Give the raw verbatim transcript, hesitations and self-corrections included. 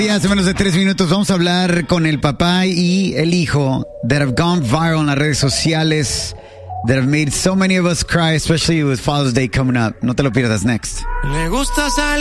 Hace menos de tres minutos vamos a hablar con el papá y el hijo that have gone viral en las redes sociales, that have made so many of us cry, especially with Father's Day coming up. No te lo pierdas. Next. Le gusta salir.